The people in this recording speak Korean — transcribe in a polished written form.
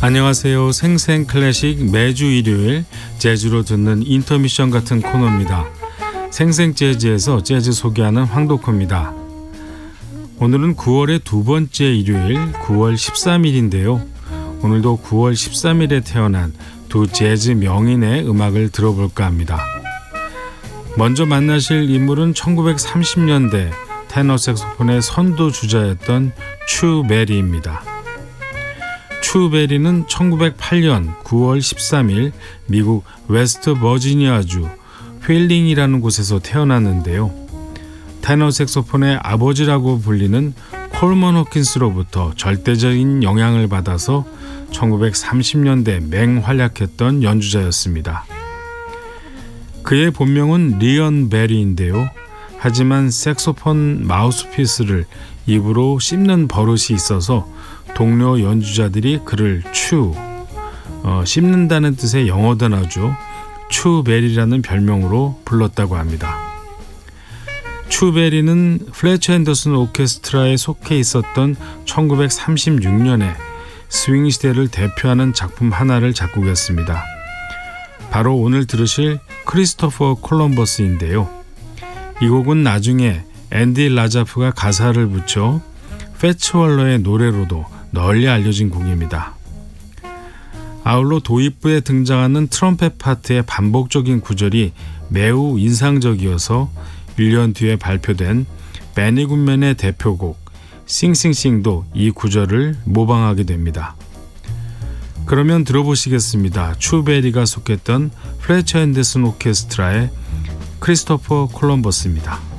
안녕하세요. 생생클래식 매주 일요일 재즈로 듣는 인터미션 같은 코너입니다. 생생재즈에서 재즈 소개하는 황덕호입니다. 오늘은 9월의 두 번째 일요일 9월 13일인데요. 오늘도 9월 13일에 태어난 두 재즈 명인의 음악을 들어볼까 합니다. 먼저 만나실 인물은 1930년대 테너 색소폰의 선두주자였던 추 베리입니다. 추 베리는 1908년 9월 13일 미국 웨스트 버지니아주 휠링이라는 곳에서 태어났는데요. 테너 색소폰의 아버지라고 불리는 콜먼 호킨스로부터 절대적인 영향을 받아서 1930년대 맹활약했던 연주자였습니다. 그의 본명은 리언 베리인데요. 하지만 색소폰 마우스피스를 입으로 씹는 버릇이 있어서 동료 연주자들이 그를 씹는다는 뜻의 영어 단어죠. 추 베리라는 별명으로 불렀다고 합니다. 추 베리는 플래처 앤더슨 오케스트라에 속해 있었던 1936년에 스윙 시대를 대표하는 작품 하나를 작곡했습니다. 바로 오늘 들으실 크리스토퍼 콜럼버스인데요. 이 곡은 나중에 앤디 라자프가 가사를 붙여 패츠 월러의 노래로도 널리 알려진 곡입니다. 아울러 도입부에 등장하는 트럼펫 파트의 반복적인 구절이 매우 인상적이어서 1년 뒤에 발표된 베니 굿맨의 대표곡 싱싱싱도 이 구절을 모방하게 됩니다. 그러면 들어보시겠습니다. 추 베리가 속했던 플래처 앤더슨 오케스트라의 크리스토퍼 콜럼버스입니다.